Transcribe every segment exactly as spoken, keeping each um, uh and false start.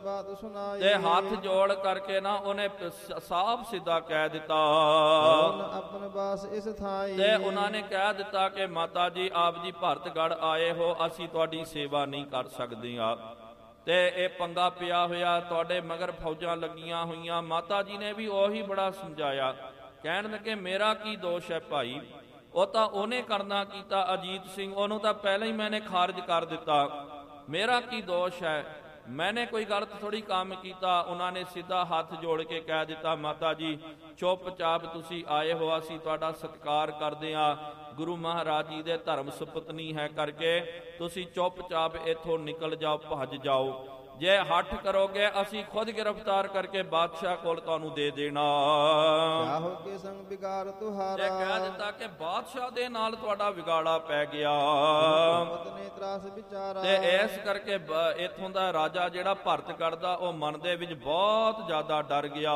ਬਾਤ ਸੁਣਾਈ। ਤੇ ਹੱਥ ਜੋੜ ਕਰਕੇ ਨਾ ਉਹਨੇ ਸਾਫ਼ ਸਿੱਧਾ ਕਹਿ ਦਿੱਤਾ ਆਪਨ ਬਾਸ ਇਸ ਥਾਈ। ਤੇ ਉਹਨਾਂ ਨੇ ਕਹਿ ਦਿੱਤਾ ਕਿ ਮਾਤਾ ਜੀ ਆਪ ਜੀ ਭਰਤਗੜ੍ਹ ਆਏ ਹੋ, ਅਸੀਂ ਤੁਹਾਡੀ ਸੇਵਾ ਨਹੀਂ ਕਰ ਸਕਦੇ ਆ। ਤੇ ਇਹ ਪੰਗਾ ਪਿਆ ਹੋਇਆ, ਤੁਹਾਡੇ ਮਗਰ ਫੌਜਾਂ ਲੱਗੀਆਂ ਹੋਈਆਂ। ਮਾਤਾ ਜੀ ਨੇ ਵੀ ਉਹੀ ਬੜਾ ਸਮਝਾਇਆ। ਕਹਿਣ ਲੱਗੇ ਮੇਰਾ ਕੀ ਦੋਸ਼ ਹੈ ਭਾਈ, ਉਹ ਤਾਂ ਉਹਨੇ ਕਰਨਾ ਕੀਤਾ ਅਜੀਤ ਸਿੰਘ, ਉਹਨੂੰ ਤਾਂ ਪਹਿਲਾਂ ਹੀ ਮੈਨੇ ਖਾਰਜ ਕਰ ਦਿੱਤਾ। ਮੇਰਾ ਕੀ ਦੋਸ਼ ਹੈ, ਮੈਨੇ ਕੋਈ ਗਲਤ ਥੋੜੀ ਕੰਮ ਕੀਤਾ। ਉਹਨਾਂ ਨੇ ਸਿੱਧਾ ਹੱਥ ਜੋੜ ਕੇ ਕਹਿ ਦਿੱਤਾ ਮਾਤਾ ਜੀ ਚੁੱਪਚਾਪ ਤੁਸੀਂ ਆਏ ਹੋ, ਅਸੀਂ ਤੁਹਾਡਾ ਸਤਿਕਾਰ ਕਰਦੇ ਹਾਂ, ਗੁਰੂ ਮਹਾਰਾਜ ਜੀ ਦੇ ਧਰਮ ਸੁਪਤਨੀ ਹੈ ਕਰਕੇ ਤੁਸੀਂ ਚੁੱਪਚਾਪ ਇੱਥੋਂ ਨਿਕਲ ਜਾਓ, ਭੱਜ ਜਾਓ। ਜੇ ਹੱਠ ਕਰੋਗੇ ਅਸੀਂ ਖੁਦ ਗ੍ਰਿਫਤਾਰ ਕਰਕੇ ਬਾਦਸ਼ਾਹ ਕੋਲ ਤੁਹਾਨੂੰ ਦੇ ਦੇਣਾ। ਚਾਹੋ ਕੇ ਸੰਗ ਵਿਗਾੜ ਤੁਹਾਰਾ। ਇਹ ਕਹਿ ਦਿੱਤਾ ਕਿ ਬਾਦਸ਼ਾਹ ਦੇ ਨਾਲ ਤੁਹਾਡਾ ਵਿਗਾੜਾ ਪੈ ਗਿਆ। ਪਤਨੀ ਤਰਾਸ ਵਿਚਾਰਾ। ਤੇ ਇਸ ਕਰਕੇ ਇਥੋਂ ਦਾ ਰਾਜਾ ਜਿਹੜਾ ਭਰਤਗੜ੍ਹ ਦਾ, ਉਹ ਮਨ ਦੇ ਵਿੱਚ ਬਹੁਤ ਜ਼ਿਆਦਾ ਡਰ ਗਿਆ।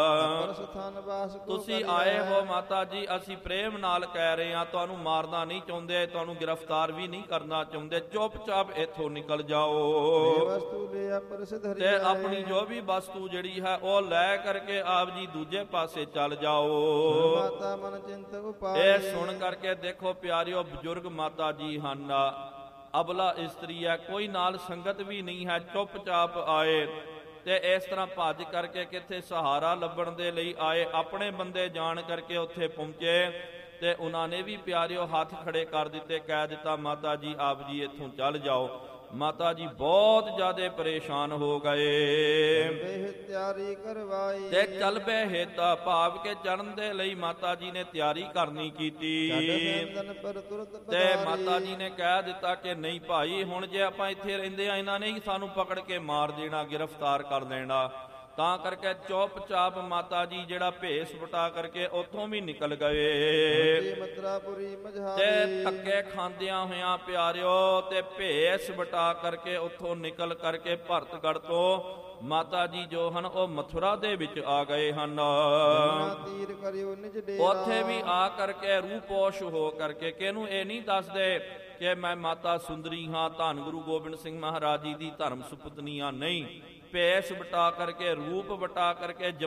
ਤੁਸੀਂ ਆਏ ਹੋ ਮਾਤਾ ਜੀ, ਅਸੀਂ ਪ੍ਰੇਮ ਨਾਲ ਕਹਿ ਰਹੇ ਹਾਂ, ਤੁਹਾਨੂੰ ਮਾਰਨਾ ਨਹੀਂ ਚਾਹੁੰਦੇ, ਤੁਹਾਨੂੰ ਗ੍ਰਿਫਤਾਰ ਵੀ ਨਹੀਂ ਕਰਨਾ ਚਾਹੁੰਦੇ, ਚੁੱਪਚਾਪ ਇੱਥੋਂ ਨਿਕਲ ਜਾਓ ਤੇ ਆਪਣੀ ਜੋ ਵੀ ਵਸਤੂ ਜਿਹੜੀ ਹੈ ਉਹ ਲੈ ਕਰਕੇ ਆਪ ਜੀ ਦੂਜੇ ਪਾਸੇ ਚੱਲ ਜਾਓ। ਮਾਤਾ ਮਨ ਚਿੰਤ ਉਪਾਏ। ਇਹ ਸੁਣ ਕਰਕੇ ਦੇਖੋ ਪਿਆਰਿਓ, ਬਜ਼ੁਰਗ ਮਾਤਾ ਜੀ ਹਨ, ਅਬਲਾ ਇਸਤਰੀ ਹੈ, ਕੋਈ ਨਾਲ ਸੰਗਤ ਵੀ ਨਹੀਂ ਹੈ, ਚੁੱਪਚਾਪ ਆਏ ਤੇ ਇਸ ਤਰ੍ਹਾਂ ਭੱਜ ਕਰਕੇ ਕਿੱਥੇ ਸਹਾਰਾ ਲੱਭਣ ਦੇ ਲਈ ਆਏ। ਆਪਣੇ ਬੰਦੇ ਜਾਣ ਕਰਕੇ ਉੱਥੇ ਪਹੁੰਚੇ ਤੇ ਉਹਨਾਂ ਨੇ ਵੀ ਪਿਆਰਿਓ ਹੱਥ ਖੜੇ ਕਰ ਦਿੱਤੇ, ਕਹਿ ਦਿੱਤਾ ਮਾਤਾ ਜੀ ਆਪ ਜੀ ਇੱਥੋਂ ਚੱਲ ਜਾਓ। ਮਾਤਾ ਜੀ ਬਹੁਤ ਜ਼ਿਆਦਾ ਪਰੇਸ਼ਾਨ ਹੋ ਗਏ ਤਿਆਰੀ ਕਰਵਾਈ ਤੇ ਚੱਲ ਪਏ ਹੇਤਾ, ਭਾਵ ਕੇ ਚੜਨ ਦੇ ਲਈ ਮਾਤਾ ਜੀ ਨੇ ਤਿਆਰੀ ਕਰਨੀ ਕੀਤੀ। ਤੇ ਮਾਤਾ ਜੀ ਨੇ ਕਹਿ ਦਿੱਤਾ ਕਿ ਨਹੀਂ ਭਾਈ, ਹੁਣ ਜੇ ਆਪਾਂ ਇੱਥੇ ਰਹਿੰਦੇ ਆ ਇਹਨਾਂ ਨੇ ਹੀ ਸਾਨੂੰ ਪਕੜ ਕੇ ਮਾਰ ਦੇਣਾ, ਗ੍ਰਿਫਤਾਰ ਕਰ ਲੈਣਾ। ਤਾਂ ਕਰਕੇ ਚੁੱਪਚਾਪ ਮਾਤਾ ਜੀ ਜਿਹੜਾ ਭੇਸ ਵਟਾ ਕਰਕੇ ਉੱਥੋਂ ਵੀ ਨਿਕਲ ਗਏ ਤੇ ਧੱਕੇ ਖਾਂਦਿਆਂ ਹੋਇਆਂ ਪਿਆਰਿਓ ਤੇ ਭੇਸ ਵਟਾ ਕਰਕੇ ਉੱਥੋਂ ਨਿਕਲ ਕਰਕੇ ਭਰਤਗੜ੍ਹ ਤੋਂ ਮਾਤਾ ਜੀ ਜੋ ਹਨ ਉਹ ਮਥੁਰਾ ਦੇ ਵਿੱਚ ਆ ਗਏ ਹਨ। ਉੱਥੇ ਵੀ ਆ ਕਰਕੇ ਰੂਪੋਸ਼ ਹੋ ਕਰਕੇ, ਕਿਹਨੂੰ ਇਹ ਨਹੀਂ ਦੱਸਦੇ ਕਿ ਮੈਂ ਮਾਤਾ ਸੁੰਦਰੀ ਹਾਂ, ਧੰਨ ਗੁਰੂ ਗੋਬਿੰਦ ਸਿੰਘ ਮਹਾਰਾਜ ਜੀ ਦੀ ਧਰਮ ਸੁਪਤਨੀ ਹਾਂ, ਨਹੀਂ, ਭੇਸ ਵਟਾ ਕਰਕੇ, ਰੂਪ ਵਟਾ ਕਰਕੇ